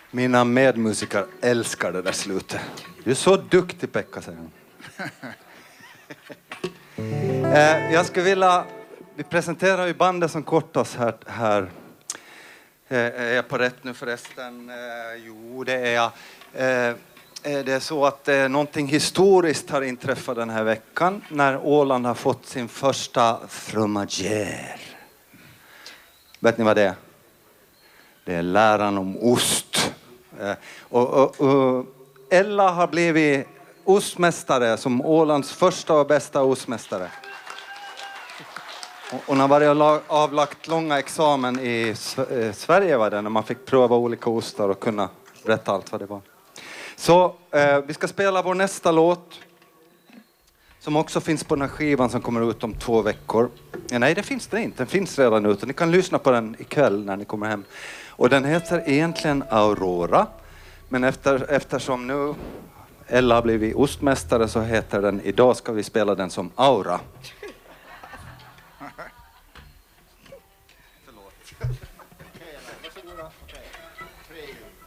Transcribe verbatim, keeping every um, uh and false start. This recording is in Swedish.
Mina medmusiker älskar det där slutet. Du är så duktig, Pekka, säger han. eh, jag skulle vilja... Vi presenterar ju bandet som kortas här. här. Eh, är jag på rätt nu förresten? Eh, jo, det är jag. Eh, det är så att eh, någonting historiskt har inträffat den här veckan. När Åland har fått sin första fromagère. Vet ni vad det är? Det är läran om ost. Eh, och, och, och Ella har blivit ostmästare som Ålands första och bästa ostmästare. Och hon har varit avlagt långa examen i Sverige var det, när man fick pröva olika ostar och kunna berätta allt vad det var. Så eh, vi ska spela vår nästa låt som också finns på den här skivan som kommer ut om två veckor. Ja, nej, det finns det inte. Den finns redan ute. Ni kan lyssna på den ikväll när ni kommer hem. Och den heter egentligen Aurora. Men efter, eftersom nu Ella har blivit ostmästare så heter den Idag ska vi spela den som Aura. Förlåt.